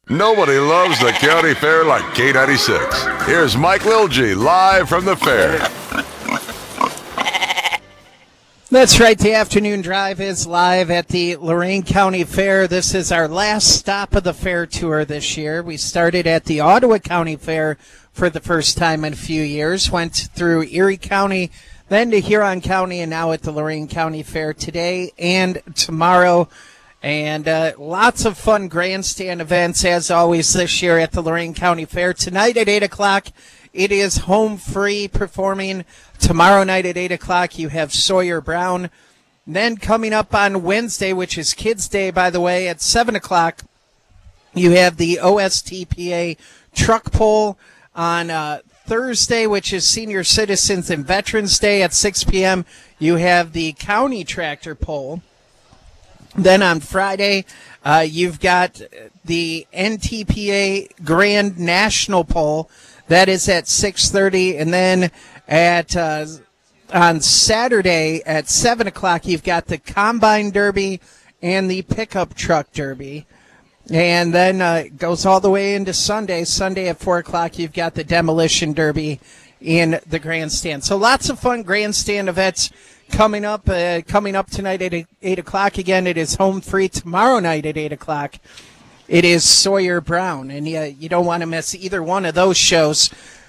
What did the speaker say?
Nobody loves the county fair like K96. Here's Mike Lilgy live from the fair. That's right. The afternoon drive is live at the Lorain County Fair. This is our last stop of the fair tour this year. We started at the Ottawa County Fair for the first time in a few years, went through Erie County, then to Huron County, and now at the Lorain County Fair today and tomorrow. And lots of fun grandstand events, as always, this year at the Lorain County Fair. Tonight at 8 o'clock, it is Home Free performing. Tomorrow night at 8 o'clock, you have Sawyer Brown. Then coming up on Wednesday, which is Kids Day, by the way, at 7 o'clock, you have the OSTPA truck pull. On Thursday, which is Senior Citizens and Veterans Day at 6 p.m., you have the county tractor pull. Then on Friday, you've got the NTPA Grand National Poll. That is at 6:30. And then on Saturday at 7 o'clock, you've got the Combine Derby and the Pickup Truck Derby. And then it goes all the way into Sunday. Sunday at 4 o'clock, you've got the Demolition Derby in the grandstand. So lots of fun grandstand events coming up tonight at 8 o'clock. Again, it is Home Free. Tomorrow night at 8 o'clock, it is Sawyer Brown. And you don't want to miss either one of those shows.